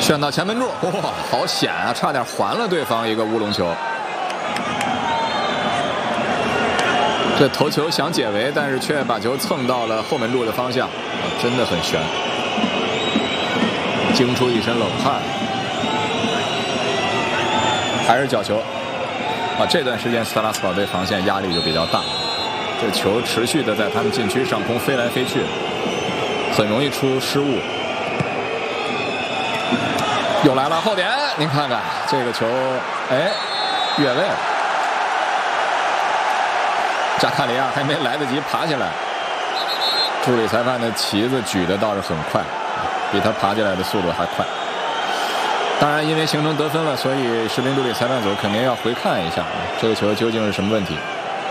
旋到前门柱，哇，好险啊！差点还了对方一个乌龙球。这头球想解围，但是却把球蹭到了后门柱的方向，真的很悬，惊出一身冷汗。还是角球啊！这段时间斯特拉斯堡队防线压力就比较大，这球持续的在他们禁区上空飞来飞去，很容易出失误。又来了后点，您看看这个球，哎，越位了。扎卡里亚还没来得及爬起来，助理裁判的旗子举的倒是很快，比他爬起来的速度还快。当然，因为形成得分了，所以士兵助理裁判组肯定要回看一下这个球究竟是什么问题。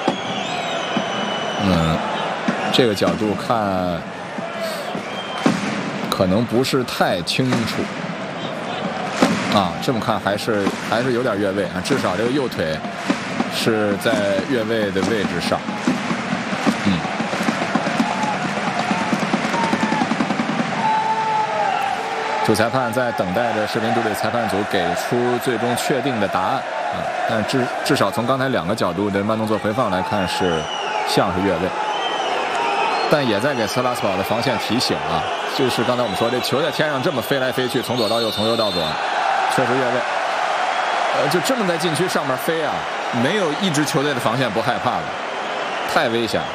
这个角度看可能不是太清楚啊。这么看还是有点越位啊，至少这个右腿是在越位的位置上。主裁判在等待着士兵助理裁判组给出最终确定的答案啊，但至少从刚才两个角度的慢动作回放来看是像是越位，但也在给斯特拉斯堡的防线提醒啊，就是刚才我们说这球在天上这么飞来飞去，从左到右，从右到左，确实越位。就这么在禁区上面飞啊，没有一支球队的防线不害怕的，太危险了。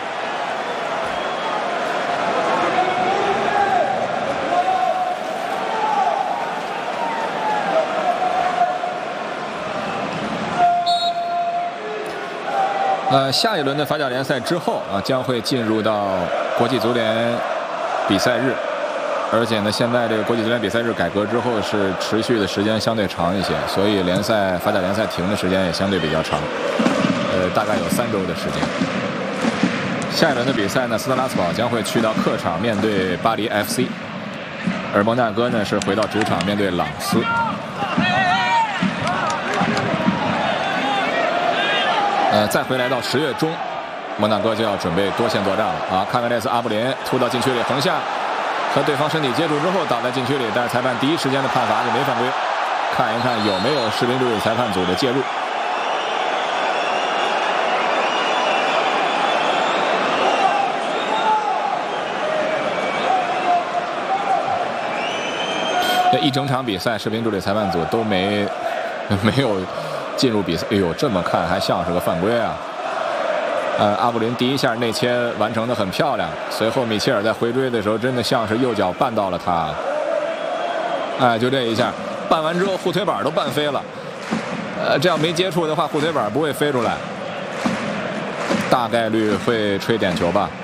下一轮的法甲联赛之后啊，将会进入到国际足联比赛日，而且呢，现在这个国际足联比赛日改革之后是持续的时间相对长一些，所以法甲联赛停的时间也相对比较长，大概有3周的时间。下一轮的比赛呢，斯特拉斯堡将会去到客场面对巴黎 FC， 而蒙纳哥呢是回到主场面对朗斯。再回来到10月中，摩纳哥就要准备多线作战了啊！卡梅雷斯阿布林突到禁区里横下，和对方身体接触之后倒在禁区里，但是裁判第一时间的判罚是没犯规，看一看有没有士兵助理裁判组的介入。这一整场比赛，士兵助理裁判组都没有进入比赛。哎呦，这么看还像是个犯规啊！阿布林第一下内切完成的很漂亮，随后米切尔在回追的时候，真的像是右脚绊到了他。哎，就这一下，绊完之后护腿板都绊飞了。这样没接触的话，护腿板不会飞出来，大概率会吹点球吧。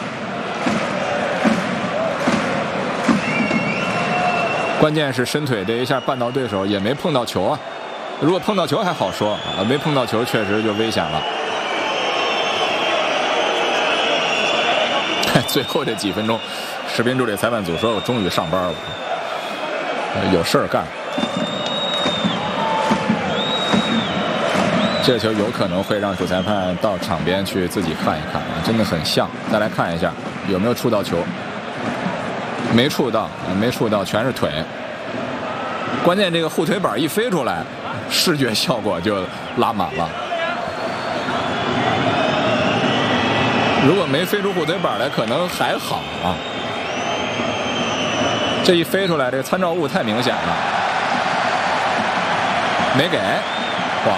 关键是伸腿这一下绊到对手，也没碰到球啊。如果碰到球还好说啊，没碰到球确实就危险了。最后这几分钟，士兵助理裁判组说：“我终于上班了，有事儿干。”这球有可能会让主裁判到场边去自己看一看啊，真的很像。再来看一下有没有触到球，没触到，没触到，全是腿。关键这个护腿板一飞出来，视觉效果就拉满了。如果没飞出护腿板来，可能还好啊。这一飞出来，这个参照物太明显了，没给，哇！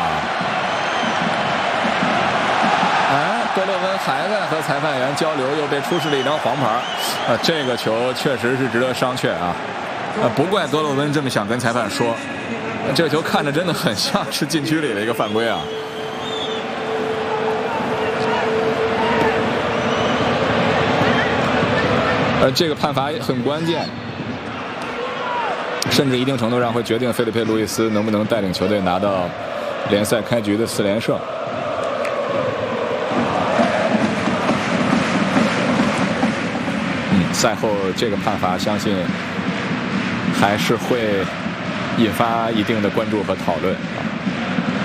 哎，格洛温还在和裁判员交流，又被出示了一张黄牌。这个球确实是值得商榷啊！不怪格洛温这么想跟裁判说，这个球看着真的很像是禁区里的一个犯规啊。这个判罚很关键，甚至一定程度上会决定菲利佩·路易斯能不能带领球队拿到联赛开局的4连胜。赛后这个判罚相信还是会引发一定的关注和讨论。